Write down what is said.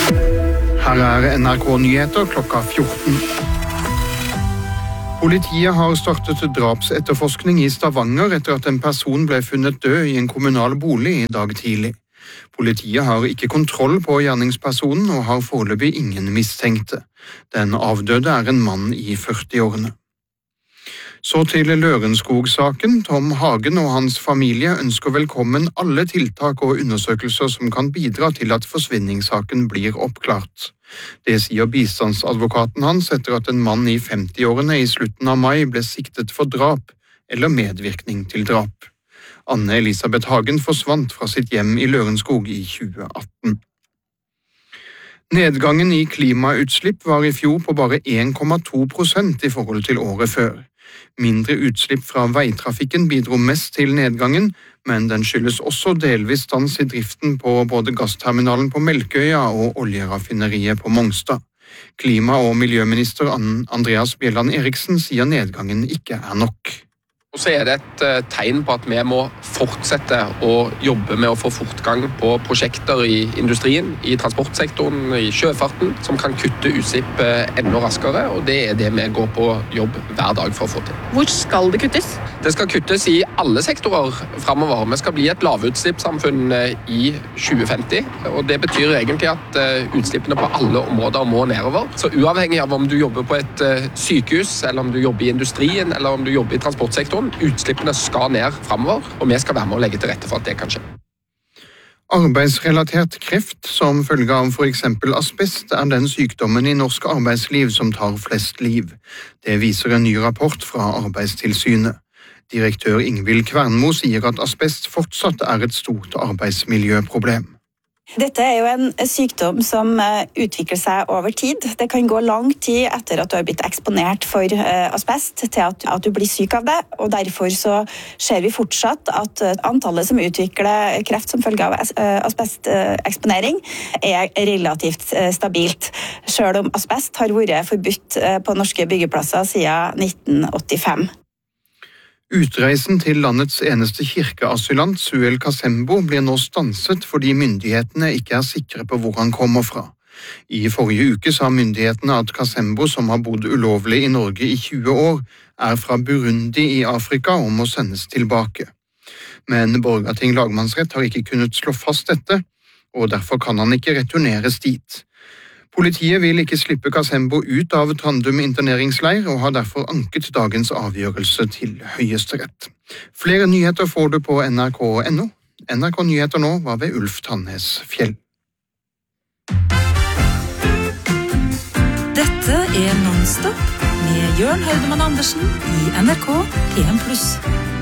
Her NRK-nyheter klokka 14. Politiet har startet drapsetterforskning i Stavanger etter at en person ble funnet død i en kommunal bolig i dag tidlig. Politiet har ikke kontroll på gjerningspersonen og har foreløpig ingen mistenkte. Den avdøde en mann i 40-årene. Så til Lørenskog-saken. Tom Hagen og hans familie ønsker velkommen alle tiltak og undersøkelser som kan bidra til at forsvinningssaken blir oppklart. Det sier bistandsadvokaten hans etter at en mann i 50-årene i slutten av mai ble siktet for drap eller medvirkning til drap. Anne Elisabeth Hagen forsvant fra sitt hjem i Lørenskog i 2018. Nedgangen i klimautslipp var i fjor på bare 1,2% i forhold til året før. Mindre utslipp fra veitrafikken bidro mest til nedgangen, men den skyldes også delvis stans i driften på både gassterminalen på Melkøya og oljeraffineriet på Mongstad. Klima- og miljøminister Andreas Bjelland Eriksen sier nedgangen ikke nok. Og så det et tegn på at vi må fortsette å jobbe med å få fortgang på prosjekter i industrien, i transportsektoren, i sjøfarten, som kan kutte utslipp enda raskere, og det det vi går på jobb hver dag for å få til. Hvor skal det kuttes? Det skal kuttes i alle sektorer fremover. Vi skal bli et lavutslippssamfunn i 2050, og det betyr egentlig at utslippene på alle områder må nedover. Så uavhengig av om du jobber på et sykehus, eller om du jobber i industrien, eller om du jobber i transportsektoren, utslippene skal ned fremover, og vi skal være med å legge til rette for at det kan skje. Arbeidsrelatert kreft som følge av for eksempel asbest den sykdommen i norsk arbeidsliv som tar flest liv. Det viser en ny rapport fra Arbeidstilsynet. Direktør Ingvild Kvernmo sier at asbest fortsatt et stort arbeidsmiljøproblem. Dette jo en sykdom som utvikler seg over tid. Det kan gå lang tid etter at du har blitt eksponert for asbest til at du blir syk av det, og derfor så ser vi fortsatt at antallet som utvikler kreft som følge av asbesteksponering relativt stabilt, selv om asbest har vært forbudt på norske byggeplasser siden 1985. Utreisen til landets eneste kirkeasylant, Suel Kasembo, blir nå stanset fordi myndighetene ikke sikre på hvor han kommer fra. I forrige uke sa myndighetene at Kasembo, som har bodd ulovlig i Norge i 20 år, fra Burundi i Afrika og må sendes tilbake. Men Borgarting lagmannsrett har ikke kunnet slå fast dette, og derfor kan han ikke returneres dit. Politiet vil ikke slippe Kasembo ut av Trandum interneringsleir og har derfor anket dagens avgjørelse til Høyesterett. Flere nyheter får du på nrk.no. NRK Nyheter nå var ved Ulf Tannes Fjell. Dette Nonstop med Jørn Haudemann Andersen i NRK PM+.